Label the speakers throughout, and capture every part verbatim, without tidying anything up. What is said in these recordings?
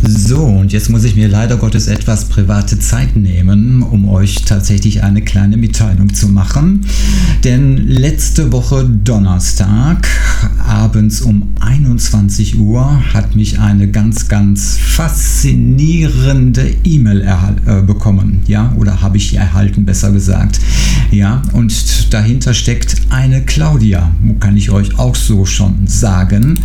Speaker 1: So, und jetzt muss ich mir leider Gottes etwas private Zeit nehmen, um euch tatsächlich eine kleine Mitteilung zu machen. Denn letzte Woche Donnerstag, abends um einundzwanzig Uhr, hat mich eine ganz, ganz faszinierende E-Mail erhal- äh, bekommen. Ja, oder habe ich erhalten, besser gesagt. Ja, und dahinter steckt eine Claudia, kann ich euch auch so schon sagen.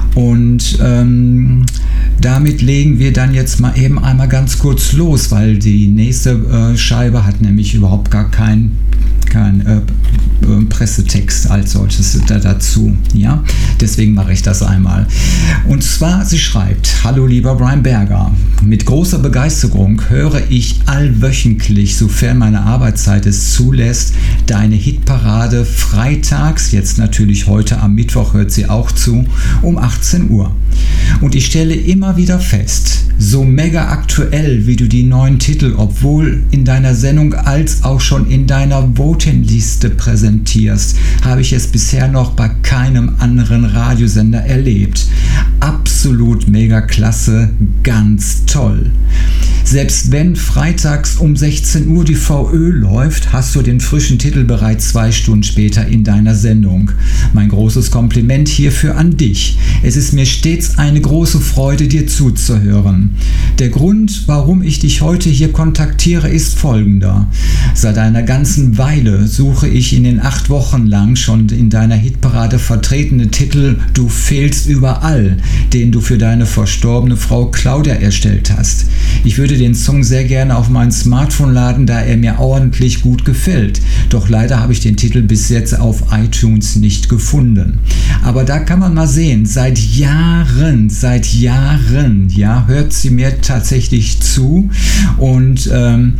Speaker 1: Und ähm, damit legen wir dann jetzt mal eben einmal ganz kurz los, weil die nächste äh, Scheibe hat nämlich überhaupt gar kein, kein äh, äh, Pressetext als solches da dazu. Ja? Deswegen mache ich das einmal. Und zwar, sie schreibt: Hallo lieber Brian Berger, mit großer Begeisterung höre ich allwöchentlich, sofern meine Arbeitszeit es zulässt, deine Hitparade freitags, jetzt natürlich heute am Mittwoch hört sie auch zu, um achtzehn Uhr. Und ich stelle immer wieder fest, so mega aktuell, wie du die neuen Titel, obwohl in deiner Sendung als auch schon in deiner Voting-Liste präsentierst, habe ich es bisher noch bei keinem anderen Radiosender erlebt. Absolut mega klasse, ganz toll. Selbst wenn freitags um sechzehn Uhr die V Ö läuft, hast du den frischen Titel bereits zwei Stunden später in deiner Sendung. Mein großes Kompliment hierfür an dich. Es ist mir stets eine große Freude, dir zuzuhören. Der Grund, warum ich dich heute hier kontaktiere, ist folgender. Seit einer ganzen Weile suche ich in den acht Wochen lang schon in deiner Hitparade vertretene Titel Du fehlst überall, den du für deine verstorbene Frau Claudia erstellt hast. Ich würde den Song sehr gerne auf mein Smartphone laden, da er mir ordentlich gut gefällt. Doch leider habe ich den Titel bis jetzt auf iTunes nicht gefunden. Aber da kann man mal sehen, seit Jahren, seit Jahren, ja, hört sie mir tatsächlich zu. Und ähm,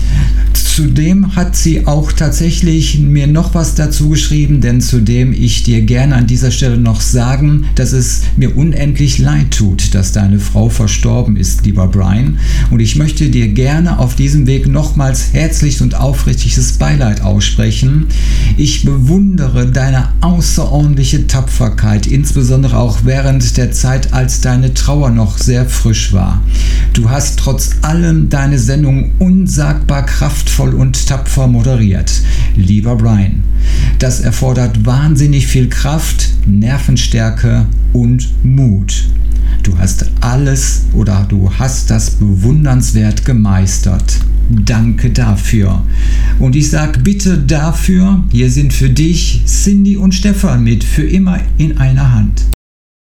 Speaker 1: zudem hat sie auch tatsächlich mir noch was dazu geschrieben, denn zudem ich dir gerne an dieser Stelle noch sagen, dass es mir unendlich leid tut, dass deine Frau verstorben ist, lieber Brian. Und ich möchte dir gerne auf diesem Weg nochmals herzlich und aufrichtiges Beileid aussprechen. Ich bewundere deine außerordentliche Tapferkeit, insbesondere auch während der Zeit, als deine Trauer noch sehr frisch war. Du hast trotz allem deine Sendung unsagbar kraftvoll und tapfer moderiert. Lieber Brian, das erfordert wahnsinnig viel Kraft, Nervenstärke und Mut. Du hast alles oder du hast das bewundernswert gemeistert. Danke dafür. Und ich sage bitte dafür, hier sind für dich Cindy und Stefan mit Für immer in einer Hand.